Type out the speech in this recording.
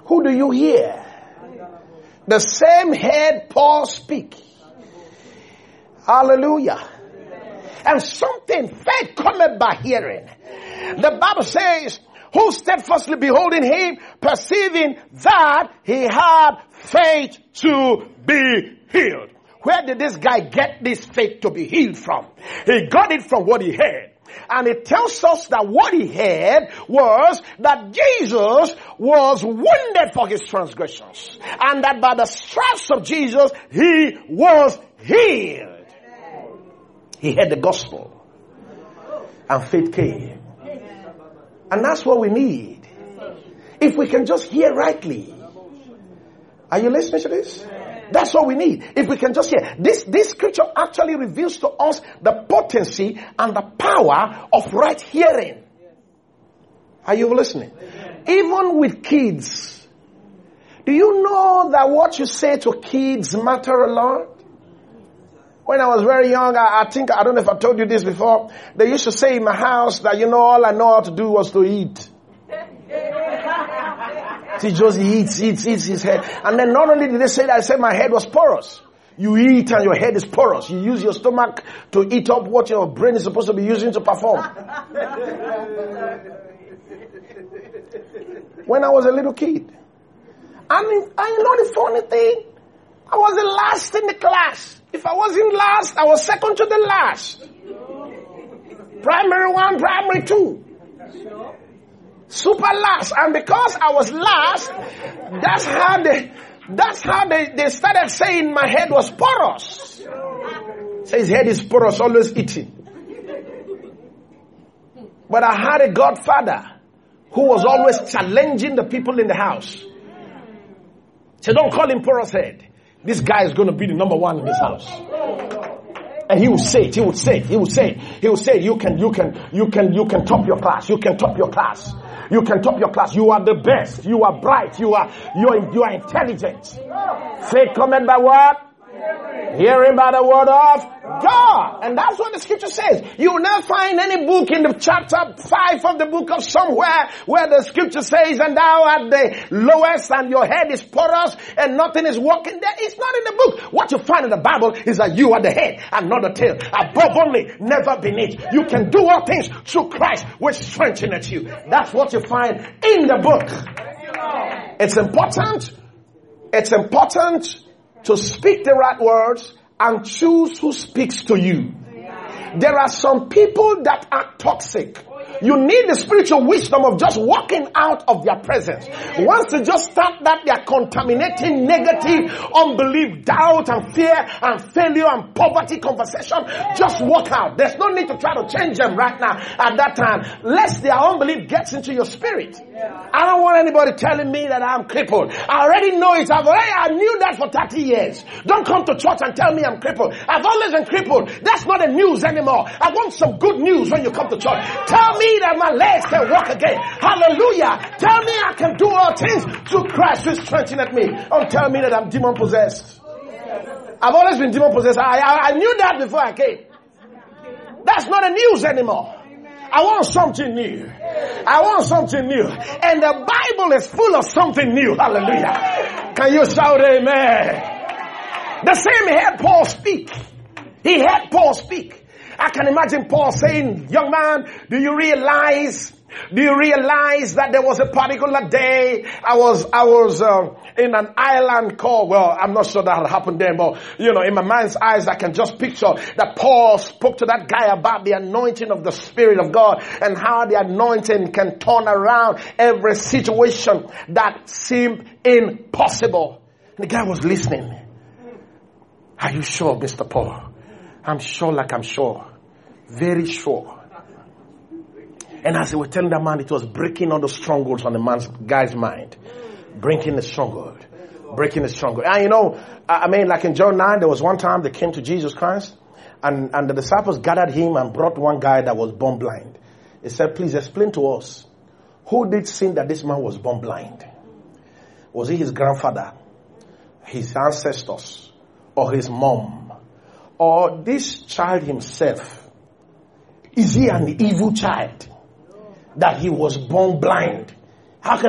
Who do you hear? The same head Paul speak. Hallelujah. And something, faith cometh by hearing. The Bible says, who steadfastly beholding him, perceiving that he had faith to be healed. Where did this guy get this faith to be healed from? He got it from what he heard. And it tells us that what he heard was that Jesus was wounded for his transgressions. And that by the stripes of Jesus, he was healed. He heard the gospel. And faith came. And that's what we need. If we can just hear rightly. Are you listening to this? That's what we need. If we can just hear. This scripture actually reveals to us the potency and the power of right hearing. Are you listening? Even with kids. Do you know that what you say to kids matter a lot? When I was very young, I don't know if I told you this before. They used to say in my house that, all I know how to do was to eat. He just eats his head. And then not only did they say that, I said my head was porous. You eat and your head is porous. You use your stomach to eat up what your brain is supposed to be using to perform. When I was a little kid. I know the funny thing? I was the last in the class. If I wasn't last, I was second to the last. Primary 1, primary 2. Super last. And because I was last, that's how they started saying my head was porous. Say his head is porous, always eating. But I had a godfather who was always challenging the people in the house. So don't call him porous head. This guy is going to be the number one in this house. And he would say it. You can top your class. You can top your class. You can top your class. You are the best. You are bright. You are intelligent. Faith cometh by what? Hearing by the word of God. And that's what the scripture says. You will not find any book in the chapter 5 of the book of somewhere where the scripture says, and thou art the lowest and your head is porous and nothing is working there. It's not in the book. What you find in the Bible is that you are the head and not the tail. Above only, never beneath. You can do all things through Christ which strengtheneth you. That's what you find in the book. It's important to speak the right words and choose who speaks to you. There are some people that are toxic. You need the spiritual wisdom of just walking out of their presence. Once you just start that, they are contaminating negative, unbelief, doubt and fear and failure and poverty conversation. Just walk out. There's no need to try to change them right now at that time, lest their unbelief gets into your spirit. I don't want anybody telling me that I'm crippled. I already know it. I knew that for 30 years. Don't come to church and tell me I'm crippled. I've always been crippled. That's not the news anymore. I want some good news when you come to church. Tell me that my legs can walk again. Hallelujah. Tell me I can do all things through Christ who strengtheneth me. Don't tell me that I'm demon possessed. I've always been demon possessed. I knew that before I came. That's not the news anymore. I want something new. I want something new. And the Bible is full of something new. Hallelujah. Can you shout amen? The same heard Paul speak. He heard Paul speak. I can imagine Paul saying, young man, do you realize that there was a particular day I was in an island called, well, I'm not sure that had happened then, but in my mind's eyes I can just picture that Paul spoke to that guy about the anointing of the Spirit of God and how the anointing can turn around every situation that seemed impossible. And the guy was listening. Are you sure, Mr. Paul? I'm sure like I'm sure. Very sure. And as they were telling that man, it was breaking all the strongholds on the guy's mind. Breaking the stronghold. Breaking the stronghold. And like in John 9, there was one time they came to Jesus Christ and the disciples gathered him and brought one guy that was born blind. He said, please explain to us, who did sin that this man was born blind? Was it his grandfather, his ancestors, or his mom? Or this child himself? Is he an evil child that he was born blind?